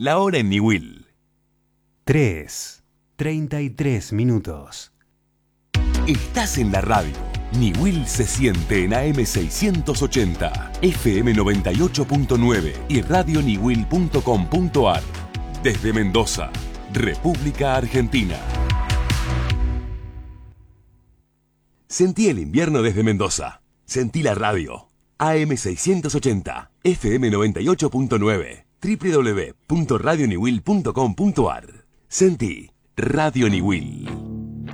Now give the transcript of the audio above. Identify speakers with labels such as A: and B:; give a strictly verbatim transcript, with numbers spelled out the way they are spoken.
A: La hora en Niwil.
B: tres, treinta y tres minutos.
A: Estás en la radio. Niwil se siente en A M seiscientos ochenta, F M noventa y ocho punto nueve y radio niwil punto com punto ar. Desde Mendoza, República Argentina. Sentí el invierno desde Mendoza. Sentí la radio. A M seiscientos ochenta, F M noventa y ocho punto nueve, doble u doble u doble u punto radio niwil punto com punto ar. Sentí Radio Niwil.